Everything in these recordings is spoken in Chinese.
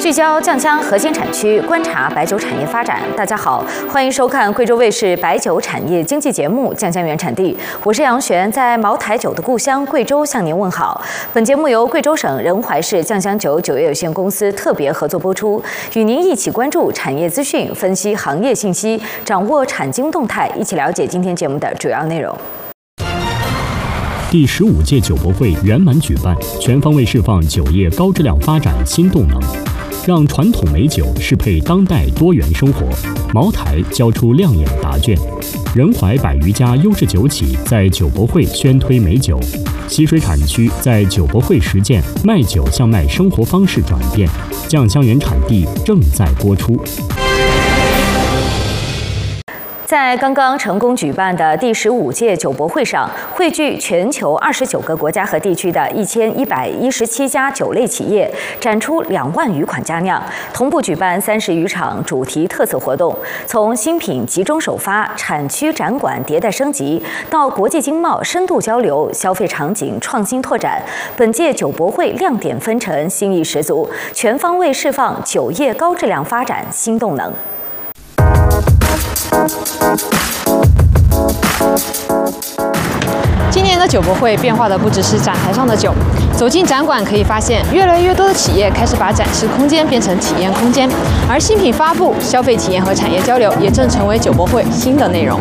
聚焦酱香核心产区，观察白酒产业发展。大家好，欢迎收看贵州卫视白酒产业经济节目《酱香原产地》，我是杨璇，在茅台酒的故乡贵州向您问好。本节目由贵州省仁怀市酱香酒酒业有限公司特别合作播出，与您一起关注产业资讯，分析行业信息，掌握产经动态，一起了解今天节目的主要内容。 第15届酒博会圆满举办，全方位释放酒业高质量发展新动能，让传统美酒适配当代多元生活。茅台交出亮眼答卷，仁怀100余家优质酒企在酒博会宣推美酒，习水产区在酒博会实践卖酒像卖生活方式转变。酱香原产地正在播出。 在刚刚成功举办的第15届酒博会上，汇聚全球29个国家和地区的1117家酒类企业，展出2万余款佳酿，同步举办30余场主题特色活动，从新品集中首发、产区展馆迭代升级，到国际经贸深度交流、消费场景创新拓展。本届酒博会亮点纷呈，新意十足，全方位释放酒业高质量发展新动能。 今年的酒博会变化的不只是展台上的酒，走进展馆可以发现，越来越多的企业开始把展示空间变成体验空间，而新品发布、消费体验和产业交流也正成为酒博会新的内容。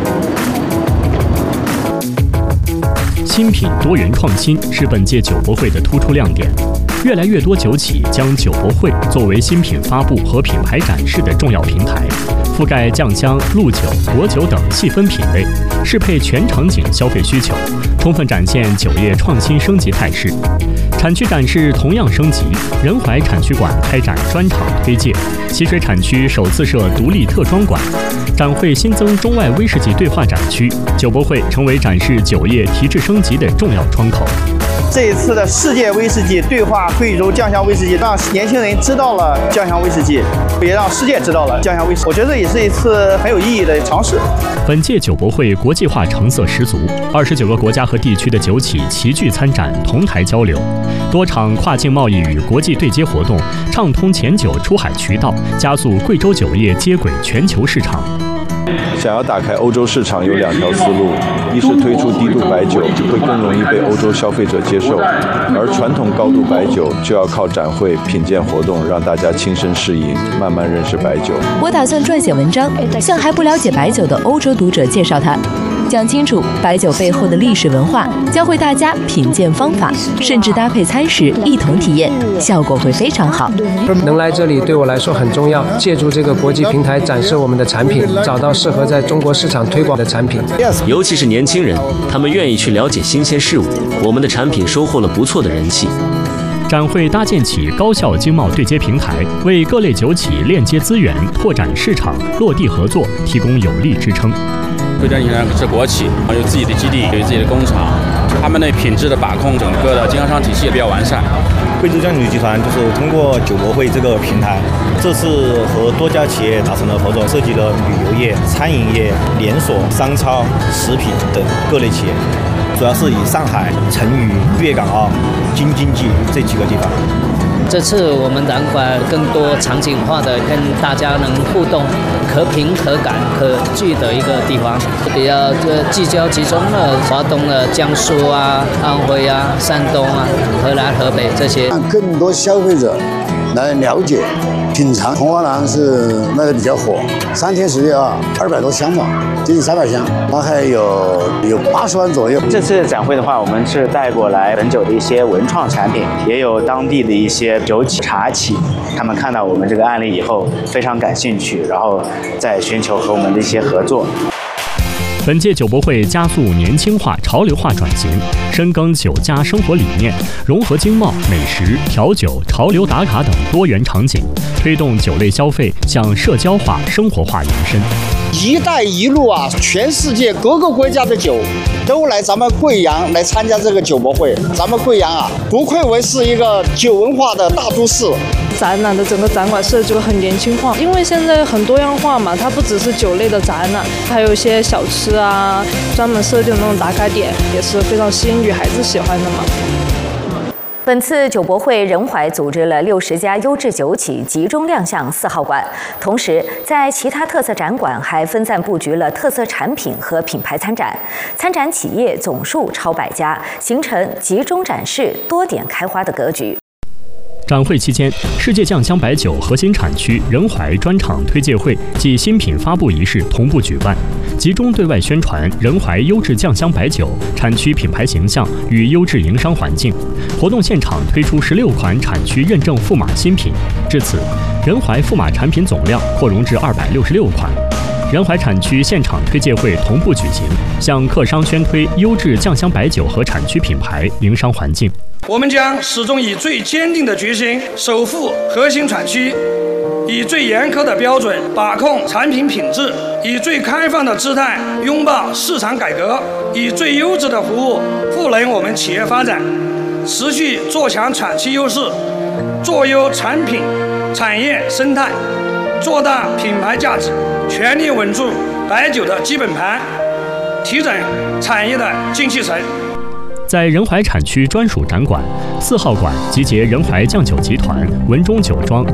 新品多元创新是本届酒博会的突出亮点。越来越多酒企将酒博会作为新品发布和品牌展示的重要平台，覆盖酱香、露酒、果酒等细分品类，适配全场景消费需求，充分展现酒业创新升级态势。产区展示同样升级，仁怀产区馆开展专场推介，习水产区首次设独立特装馆，展会新增中外威士忌对话展区，酒博会成为展示酒业提质升级的重要窗口。 这一次的世界威士忌对话贵州酱香威士忌，让年轻人知道了酱香威士忌，也让世界知道了酱香威士忌。我觉得这也是一次很有意义的尝试。 本届酒博会国际化成色十足，29个国家和地区的酒企齐聚参展，同台交流，多场跨境贸易与国际对接活动，畅通前酒出海渠道，加速贵州酒业接轨全球市场。 想要打开欧洲市场有2条思路，一是推出低度白酒，会更容易被欧洲消费者接受，而传统高度白酒就要靠展会、品鉴活动让大家亲身试饮，慢慢认识白酒。 我打算撰写文章，向还不了解白酒的欧洲读者介绍它，讲清楚白酒背后的历史文化，教会大家品鉴方法，甚至搭配餐食一同体验，效果会非常好。 能来这里对我来说很重要，借助这个国际平台展示我们的产品，找到适合在中国市场推广的产品。 尤其是年轻人，他们愿意去了解新鲜事物，我们的产品收获了不错的人气。 展会搭建起高效经贸对接平台，为各类酒企链接资源、拓展市场、落地合作提供有力支撑。 贵州呢是国企，有自己的基地，有自己的工厂，他们的品质的把控，整个的经销商体系也比较完善。 贵州酱酒集团就是通过酒博会这个平台，这次和多家企业达成了合作，涉及了旅游业、餐饮业、连锁商超、食品等各类企业，主要是以上海、成渝、粤港澳、京津冀这几个地方。 这次我们展馆更多场景化的跟大家能互动、可品可感可聚的一个地方，比较聚焦集中了华东的江苏啊、安徽啊、山东啊、河南、河北这些， 让更多消费者来了解、品尝。红花郎是卖的比较火，3天时间200多箱吧，接近300箱，它还有80万左右。 这次展会的话，我们是带过来本酒的一些文创产品，也有当地的一些酒企、茶企，他们看到我们这个案例以后非常感兴趣，然后再寻求和我们的一些合作。 本届酒博会加速年轻化、潮流化转型，深耕酒家生活理念，融合经贸、美食、调酒、潮流打卡等多元场景，推动酒类消费向社交化、生活化延伸。 一带一路啊，全世界各个国家的酒都来咱们贵阳来参加这个酒博会。咱们贵阳啊，不愧为是一个酒文化的大都市。 展览的整个展馆设计很年轻化，因为现在很多样化嘛，它不只是酒类的展览，还有一些小吃啊，专门设计的那种打卡点，也是非常吸引女孩子喜欢的嘛。 本次酒博会，仁怀组织了60家优质酒企集中亮相4号馆，同时在其他特色展馆还分散布局了特色产品和品牌参展，参展企业总数超100家，形成集中展示、多点开花的格局。 展会期间，世界酱香白酒核心产区仁怀专场推介会暨新品发布仪式同步举办，集中对外宣传仁怀优质酱香白酒产区品牌形象与优质营商环境。活动现场推出16款产区认证驸马新品，至此，仁怀驸马产品总量扩容至266款。仁怀产区现场推介会同步举行，向客商宣推优质酱香白酒和产区品牌营商环境。 我们将始终以最坚定的决心守护核心产区，以最严苛的标准把控产品品质，以最开放的姿态拥抱市场改革，以最优质的服务赋能我们企业发展，持续做强产区优势，做优产品产业生态，做大品牌价值，全力稳住白酒的基本盘，提振产业的精气神。 在仁怀产区专属展馆4号馆，集结仁怀酱酒集团、文中酒庄、